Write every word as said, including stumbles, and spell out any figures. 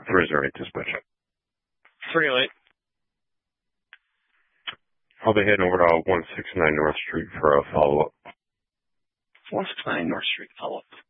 three zero eight dispatch. three oh eight. I'll be heading over to one sixty-nine North Street for a follow-up. one sixty-nine North Street, follow-up.